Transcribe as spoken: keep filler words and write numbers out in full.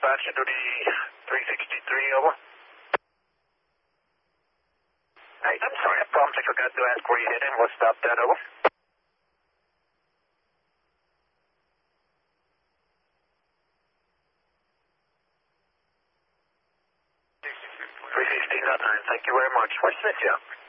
dispatch into the three sixty-three, over. Hey, I'm sorry, I promptly forgot to ask where you heading. What stopped that, over? three fifteen, nine. Thank you very much. Where's Smith, yeah?